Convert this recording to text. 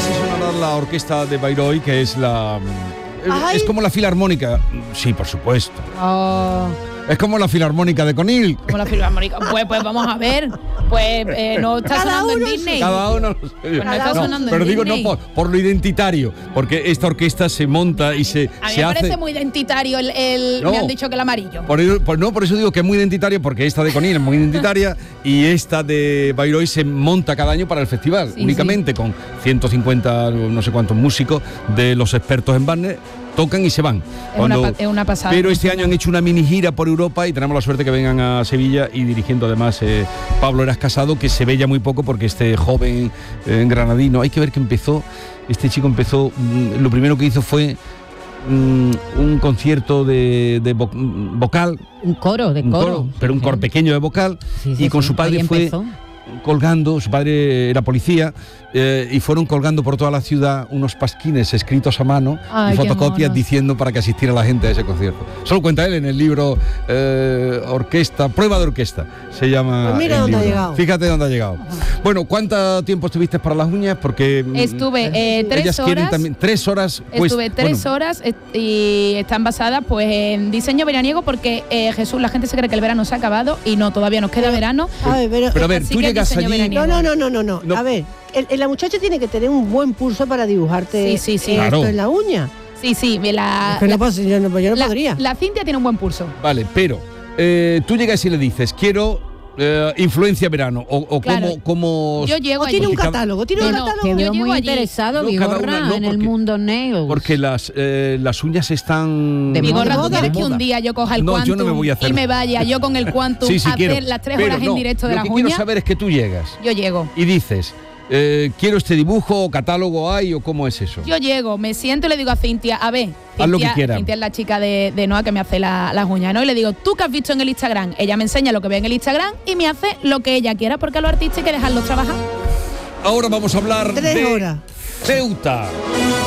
Así sonará la orquesta de Bayreuth, que es la... Ay. Es como la filarmónica. Sí, por supuesto. Oh, Es como la filarmónica de Conil. como la filarmónica. Pues vamos a ver. Pues no está Cada sonando en uno Disney. Cada uno... Pues no está sonando pero en digo, Disney. no por lo identitario, porque esta orquesta se monta y se A mí se me hace... parece muy identitario el No. me han dicho que el amarillo. Por eso digo que es muy identitaria, porque esta de Conil es muy identitaria y esta de Bayreuth se monta cada año para el festival, Sí, únicamente con 150, no sé cuántos músicos de los expertos en Wagner, tocan y se van. Es una pasada. Pero este año han hecho una mini gira por Europa y tenemos la suerte que vengan a Sevilla y dirigiendo además Pablo Eras Casado, que se ve ya muy poco porque este joven granadino, hay que ver que este chico empezó, lo primero que hizo fue un concierto de vocal, Un coro, de coro. pero un coro pequeño de vocal, Sí, sí, y con sí. su padre Ahí fue empezó. colgando, su padre era policía, y fueron colgando por toda la ciudad unos pasquines escritos a mano Ay, y qué fotocopias monos. diciendo para que asistiera la gente a ese concierto. Solo cuenta él en el libro Prueba de orquesta, se llama. Pues mira el dónde ha libro. llegado. Fíjate dónde ha llegado. Bueno, ¿cuánto tiempo estuviste para las uñas? Porque Estuve 3 ellas quieren horas. también 3 horas. Pues, Estuve 3 bueno, horas y están basadas pues en diseño veraniego porque Jesús, la gente se cree que el verano se ha acabado y no, todavía nos queda verano. A ver, Pero a ver, Así tú que llegas diseño allí. veraniego. No. A ver, la muchacha tiene que tener un buen pulso para dibujarte Sí, sí, esto claro. en la uña. Sí, Es que no pasa, yo no podría. La Cintia tiene un buen pulso. Vale, pero tú llegas y le dices, quiero influencia verano, o Claro. cómo... Yo llego O tiene allí. un catálogo, tiene un No, catálogo. Te Yo veo llego muy allí. interesado, No, cada Vigorra, una no, en el porque- mundo nails. Porque las uñas están... De Vigorra, ¿tú moda. quieres que un día yo coja el No, Quantum yo no me voy a hacer. y me vaya yo con el Quantum Sí, sí, a quiero. hacer las 3 Pero horas en no, directo de lo las que quiero uñas? saber es que tú llegas Yo llego. y dices, quiero este dibujo, o catálogo hay, o cómo es eso. Yo llego, me siento y le digo a Cintia, a ver, Haz lo que Cintia, quieras. Cintia es la chica de Noa que me hace las uñas, ¿no? Y le digo, ¿tú qué has visto en el Instagram? Ella me enseña lo que ve en el Instagram y me hace lo que ella quiera, porque a los artistas hay que dejarlos trabajar. Ahora vamos a hablar 3 de horas. Ceuta.